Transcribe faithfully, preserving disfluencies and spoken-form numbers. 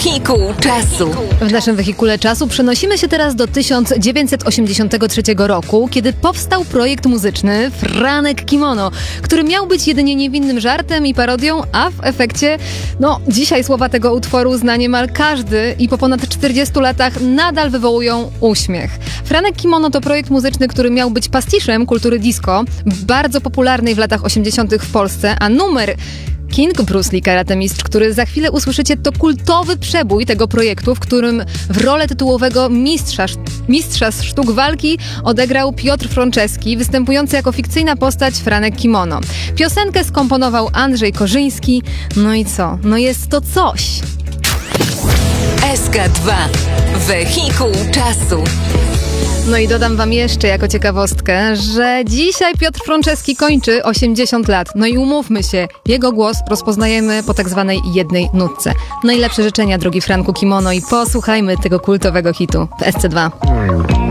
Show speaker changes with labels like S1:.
S1: Wehikuł czasu.
S2: W naszym wehikule czasu przenosimy się teraz do tysiąc dziewięćset osiemdziesiątego trzeciego roku, kiedy powstał projekt muzyczny Franek Kimono, który miał być jedynie niewinnym żartem i parodią, a w efekcie, no dzisiaj słowa tego utworu zna niemal każdy i po ponad czterdziestu latach nadal wywołują uśmiech. Franek Kimono to projekt muzyczny, który miał być pastiszem kultury disco, bardzo popularnej w latach osiemdziesiątych w Polsce, a numer King Bruce Lee Karate Mistrz, który za chwilę usłyszycie, to kultowy przebój tego projektu, w którym w rolę tytułowego mistrza, mistrza sztuk walki odegrał Piotr Franceski, występujący jako fikcyjna postać Franek Kimono. Piosenkę skomponował Andrzej Korzyński. No i co? No jest to coś.
S1: S K dwa. Wehikuł czasu.
S2: No i dodam wam jeszcze jako ciekawostkę, że dzisiaj Piotr Franceski kończy osiemdziesiąt lat. No i umówmy się, jego głos rozpoznajemy po tak zwanej jednej nutce. Najlepsze życzenia, drogi Franku Kimono, i posłuchajmy tego kultowego hitu w S C dwa.